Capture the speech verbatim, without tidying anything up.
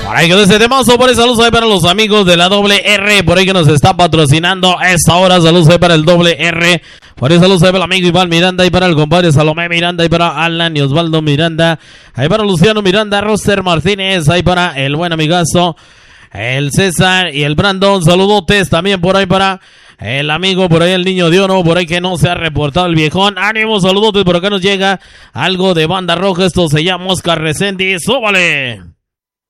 Por ahí quedó ese temazo, por ahí saludos ahí para los amigos de la doble R, por ahí que nos está patrocinando a esta hora, saludos ahí para el doble R, por ahí saludos ahí para el amigo Iván Miranda, y para el compadre Salomé Miranda, y para Alan y Osvaldo Miranda, ahí para Luciano Miranda, Roster Martínez, ahí para el buen amigazo, el César y el Brandon, saludotes también por ahí para el amigo, por ahí el niño de oro, por ahí que no se ha reportado el viejón, ánimo, saludotes, por acá nos llega algo de Banda Roja, esto se llama Oscar Reséndiz, ¡súbale!